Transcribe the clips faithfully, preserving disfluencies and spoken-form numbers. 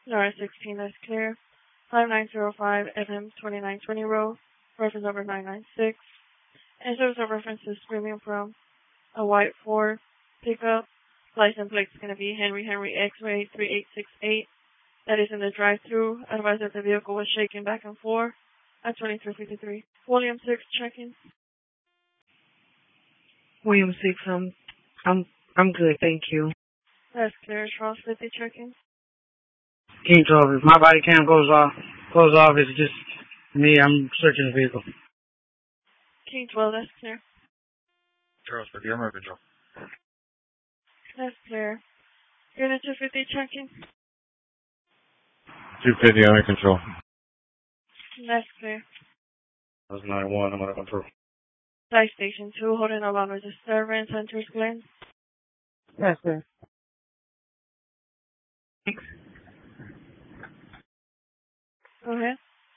Nora sixteen, that's clear. five nine zero five F M twenty-nine twenty row, reference number nine nine six. And service of reference is premium from a white Ford pickup. License plate is going to be Henry Henry X-ray three eight six eight. That is in the drive-through. Advise that the vehicle was shaking back and forth at twenty-three fifty-three. William six, checking. William six, um, I'm I'm good, thank you. That's clear. Charles fifty, checking. King twelve, if my body cam goes off, goes off, it's just me, I'm searching the vehicle. King twelve, that's clear. Charles fifty, I'm under control. That's clear. Unit two fifty, checking. two fifty under control. That's clear. That's nine one, I'm under control. Site station two, holding alarm with disturbance, Hunter's Glen. Yes, sir. Go ahead.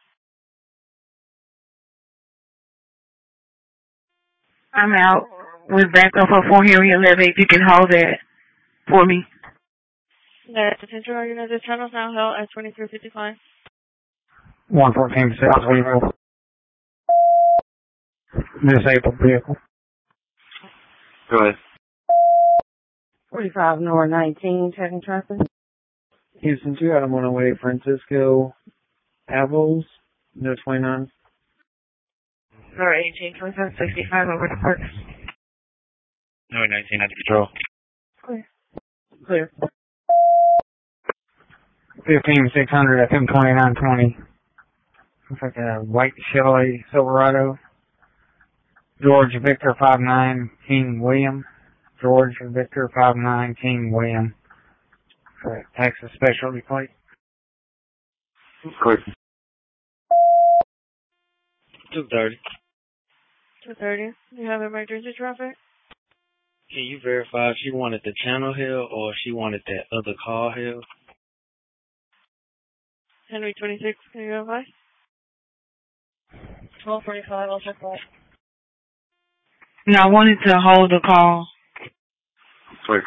I'm out. We're back up for four Henry eleven. If you can hold that for me. The attention our unit, the channel is now held at twenty-three fifty-five. one fourteen South Weevil. Disabled vehicle. Go ahead. forty-five North nineteen, checking traffic. Houston two, Adam one oh eight, Francisco Avils, no twenty-nine. North eighteen, twenty-seven sixty-five over the parks. No nineteen under control. Clear. Clear. fifteen six hundred F M twenty-nine twenty. Looks like a white Chevrolet Silverado. George Victor five nine King William. George Victor five nine King William. For Texas Specialty Plate. Clear. two thirty. two thirty. Do you have emergency traffic? Can you verify if she wanted the channel held or if she wanted that other call held? Henry twenty-six, can you advise? twelve forty-five, I'll check that. No, I wanted to hold the call. Clear.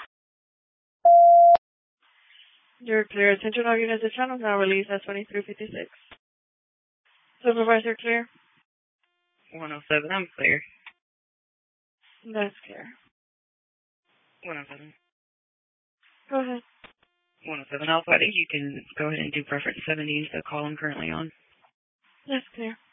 You're clear. Attention all units, the channel is now released at twenty-three fifty-six. Supervisor clear? one oh seven, I'm clear. That's clear. one oh seven. Go ahead. one oh seven Alpha, I think you can go ahead and do preference seventy instead of call I'm currently on. That's clear.